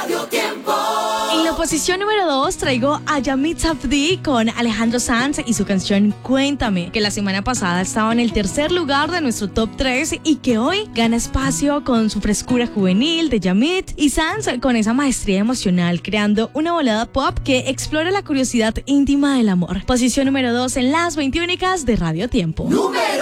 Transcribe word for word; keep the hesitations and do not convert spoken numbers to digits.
En la posición número dos traigo a Yamit Safdie con Alejandro Sanz y su canción Cuéntame, que la semana pasada estaba en el tercer lugar de nuestro top tres y que hoy gana espacio con su frescura juvenil de Yamit y Sanz con esa maestría emocional, creando una balada pop que explora la curiosidad íntima del amor. Posición número dos en las veintiúnicas de Radio Tiempo. Número